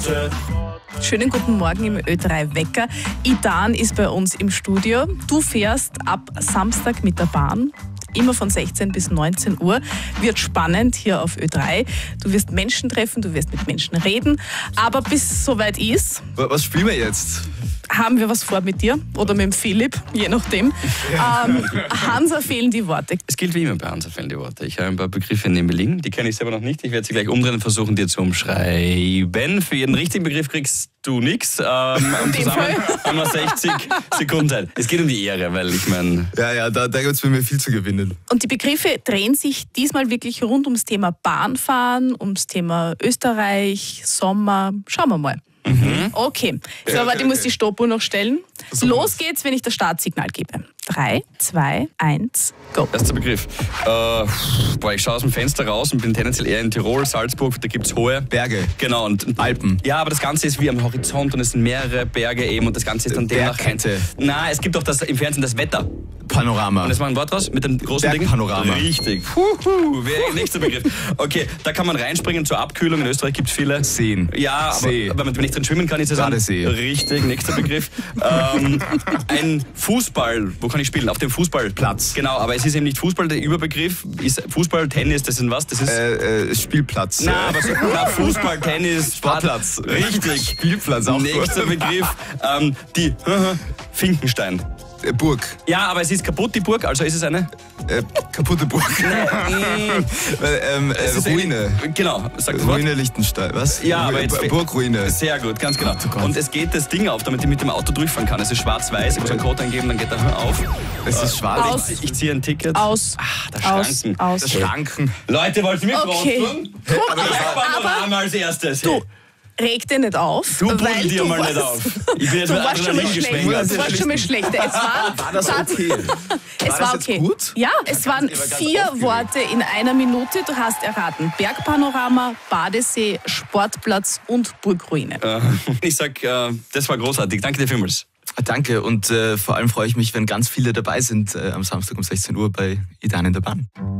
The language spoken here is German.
Schönen guten Morgen im Ö3 Wecker. Idan ist bei uns im Studio. Du fährst ab Samstag mit der Bahn. Immer von 16 bis 19 Uhr. Wird spannend hier auf Ö3. Du wirst Menschen treffen, du wirst mit Menschen reden. Aber bis es soweit ist... Was spielen wir jetzt? Haben wir was vor mit dir oder mit dem Philipp, je nachdem. Hansa fehlen die Worte. Es gilt wie immer bei Hansa fehlen die Worte. Ich habe ein paar Begriffe neben mir liegen, die kenne ich selber noch nicht. Ich werde sie gleich umdrehen und versuchen, dir zu umschreiben. Für jeden richtigen Begriff kriegst du nichts. Zusammen haben wir 60 Sekunden Zeit. Es geht um die Ehre, weil ich meine... Ja, da gibt es bei mir viel zu gewinnen. Und die Begriffe drehen sich diesmal wirklich rund ums Thema Bahnfahren, ums Thema Österreich, Sommer. Schauen wir mal. Okay, so, aber ich muss die Stoppuhr noch stellen. Los geht's, wenn ich das Startsignal gebe. 3, 2, 1, go. Erster Begriff. Ich schaue aus dem Fenster raus und bin tendenziell eher in Tirol, Salzburg, da gibt es hohe Berge. Genau. Und Alpen. Ja, aber das Ganze ist wie am Horizont und es sind mehrere Berge eben und das Ganze ist dann demnach... Bergkette. Na, es gibt doch das im Fernsehen das Wetter. Panorama. Und jetzt mal ein Wort raus mit den großen Dingen. Bergpanorama. Richtig. Nächster Begriff. Okay, da kann man reinspringen zur Abkühlung. In Österreich gibt es viele... Seen. Ja, aber wenn ich drin schwimmen kann, ist es Badesee. Richtig, nächster Begriff. Ein Fußball, wo kann ich spielen? Auf dem Fußballplatz. Genau, aber es ist eben nicht Fußball, der Überbegriff ist Fußball, Tennis, das sind was? Das ist... Spielplatz. Fußball, Tennis, Sportplatz. Richtig. Spielplatz auch. Nächster Begriff, die Finkenstein. Burg. Ja, aber es ist kaputt, die Burg, also ist es eine? Kaputte Burg. Ruine. Genau, sag das Wort. Ruine Liechtenstein, was? Ja, aber jetzt... Burgruine. Sehr gut, ganz genau. Und es geht das Ding auf, damit ich mit dem Auto durchfahren kann. Es ist schwarz-weiß, ich muss einen Code eingeben, dann geht er auf. Es ist schwarz. Ich ziehe ein Ticket. Aus. Das Schranken. Aus. Das Schranken. Leute, wollt ihr mit Okay. Panorama als erstes. Du, reg dir nicht auf. Du weil buddel dir mal nicht auf. Ich bin jetzt Du mit warst schon mal Adrenalin schlecht. geschwängert. Du warst schon mal schlecht. War das okay? Es war okay. Gut? Ja, es waren 4 Worte in einer Minute. Du hast erraten: Bergpanorama, Badesee, Sportplatz und Burgruine. Ich sag, das war großartig. Danke dir vielmals. Danke und vor allem freue ich mich, wenn ganz viele dabei sind am Samstag um 16 Uhr bei Idan in der Bahn.